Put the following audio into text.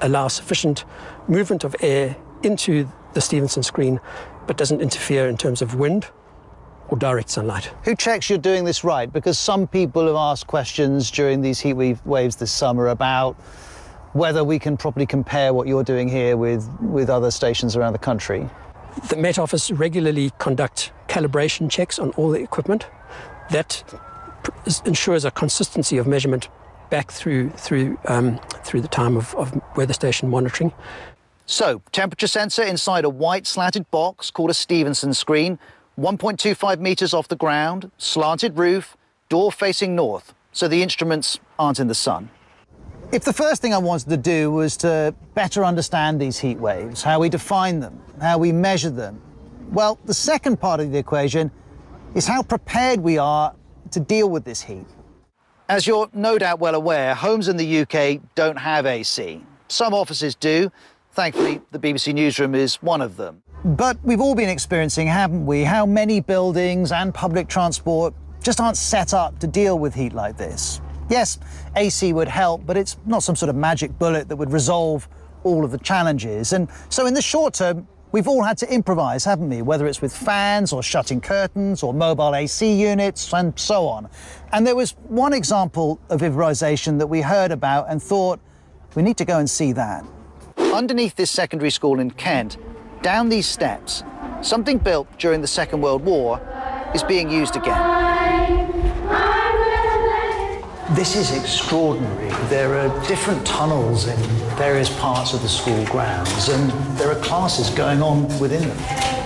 allow sufficient movement of air into the Stevenson screen, but doesn't interfere in terms of wind or direct sunlight. Who checks you're doing this right? Because some people have asked questions during these heat waves this summer about whether we can properly compare what you're doing here with other stations around the country. The Met Office regularly conduct calibration checks on all the equipment. That ensures a consistency of measurement back through the time of weather station monitoring. So, temperature sensor inside a white slanted box called a Stevenson screen, 1.25 metres off the ground, slanted roof, door facing north, so the instruments aren't in the sun. If the first thing I wanted to do was to better understand these heat waves, how we define them, how we measure them, well, the second part of the equation is how prepared we are to deal with this heat. As you're no doubt well aware, homes in the UK don't have AC. Some offices do. Thankfully, the BBC Newsroom is one of them. But we've all been experiencing, haven't we, how many buildings and public transport just aren't set up to deal with heat like this. Yes, AC would help, but it's not some sort of magic bullet that would resolve all of the challenges. And so in the short term, we've all had to improvise, haven't we? Whether it's with fans or shutting curtains or mobile AC units and so on. And there was one example of improvisation that we heard about and thought, we need to go and see that. Underneath this secondary school in Kent, down these steps, something built during the Second World War is being used again. This is extraordinary. There are different tunnels in various parts of the school grounds, and there are classes going on within them.